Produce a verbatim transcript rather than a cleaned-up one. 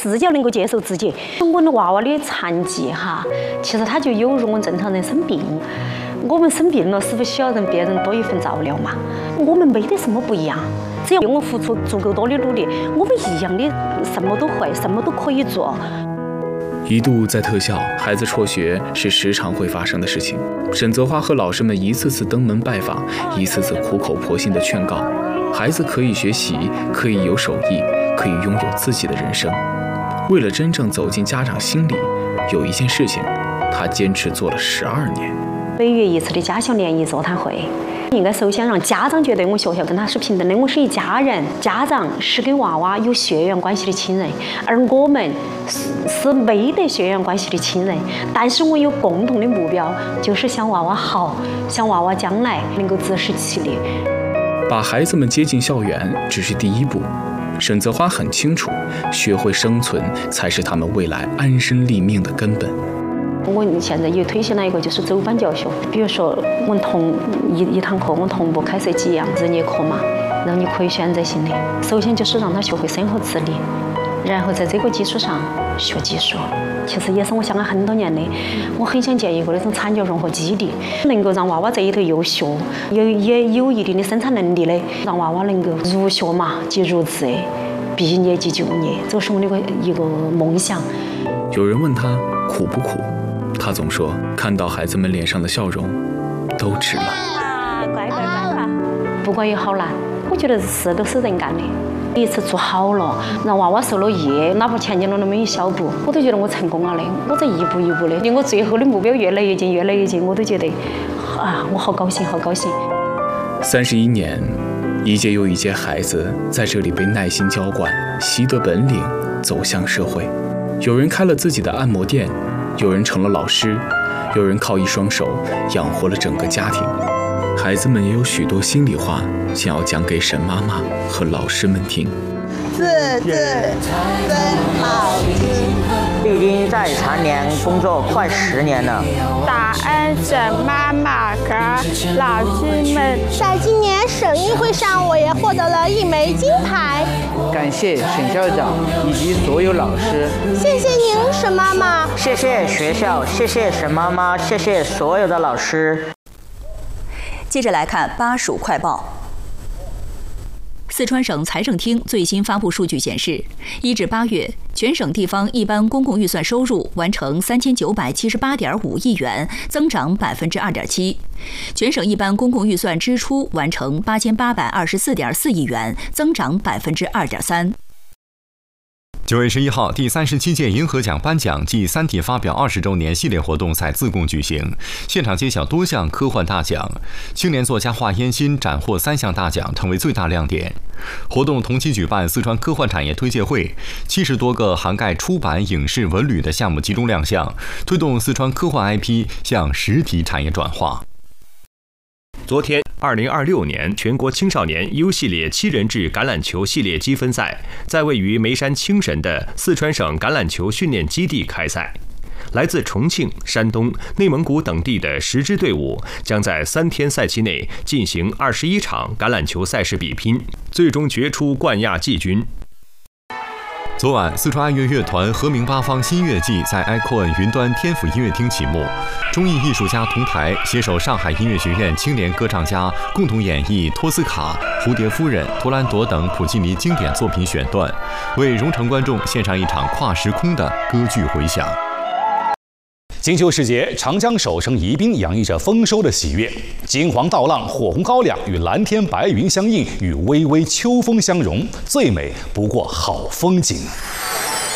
自己要能够接受自己。我们的娃娃的残疾哈，其实他就有如我们正常人生病。我们生病了，是不是需要人别人多一份照料嘛？我们没得什么不一样，只要我们付出足够多的努力，我们一样的什么都会，什么都可以做。 一度在特校，孩子辍学是时常会发生的事情。沈泽花和老师们一次次登门拜访，一次次苦口婆心的劝告，孩子可以学习，可以有手艺，可以拥有自己的人生。为了真正走进家长心里，有一件事情，他坚持做了十二年。 每月一次的家校联谊座谈会，应该首先让家长觉得我们学校跟他是平等的，我是一家人。家长是跟娃娃有血缘关系的亲人，而我们是是没得血缘关系的亲人，但是我有共同的目标，就是想娃娃好，想娃娃将来能够自食其力。 把孩子们接进校园只是第一步，沈泽花很清楚，学会生存才是他们未来安身立命的根本。 我现在也推行了一个，就是走班教学。比如说，我们同一一堂课，我们同步开设几样日夜课嘛，让你可以选择性的。首先就是让他学会生活自理，然后在这个基础上学技术。其实也是我想了很多年的，我很想建一个那种产教融合基地，能够让娃娃在里头又学，有也有一定的生产能力的，让娃娃能够入学嘛即入职，毕业即就业，这是我的一个一个梦想。 有人问他苦不苦？他总说，看到孩子们脸上的笑容，都值了。 啊，乖乖乖乖！不管有好难，我觉得事都是人干的。一次做好了，让娃娃受了益，哪怕前进了那么一小步，我都觉得我成功了的。我在一步一步的，离我最后的目标越来越近，越来越近，我都觉得，啊，我好高兴，好高兴。 三十一年，一届又一届孩子在这里被耐心浇灌，习得本领，走向社会。有人开了自己的按摩店。有人成了老师，有人靠一双手养活了整个家庭。孩子们也有许多心里话想要讲给沈妈妈和老师们听。 字字真好听。 已经在残联工作快十年了。 感恩沈妈妈和老师们， 在今年省运会上，我也获得了一枚金牌。 感谢沈校长以及所有老师。 谢谢您，沈妈妈。 谢谢学校，谢谢沈妈妈，谢谢所有的老师。 接着来看巴蜀快报。四川省财政厅最新发布数据显示，一至八月，全省地方一般公共预算收入完成三千九百七十八点五亿元，增长百分之二点七；全省一般公共预算支出完成八千八百二十四点四亿元，增长百分之二点三。 九月十一号，第三十七届银河奖颁奖暨《三体》发表二十周年系列活动在自贡举行，现场揭晓多项科幻大奖，青年作家华烟新斩获三项大奖，成为最大亮点。活动同期举办四川科幻产业推介会，七十多个涵盖出版、影视、文旅的项目集中亮相，推动四川科幻 I P 向实体产业转化。 昨天，二零二六年全国青少年 U 系列七人制橄榄球系列积分赛在位于眉山青神的四川省橄榄球训练基地开赛。来自重庆、山东、内蒙古等地的十支队伍将在三天赛期内进行二十一场橄榄球赛事比拼，最终决出冠亚季军。 昨晚，四川爱乐乐团和鸣八方新乐季在 Icon 云端天府音乐厅启幕，中艺艺术家同台携手上海音乐学院青年歌唱家共同演绎托斯卡、蝴蝶夫人、图兰朵等普契尼经典作品选段，为蓉城观众献上一场跨时空的歌剧回响。 金秋时节，长江首升宜宾洋溢着丰收的喜悦，金黄稻浪、火红高粱与蓝天白云相映，与微微秋风相融，最美不过好风景。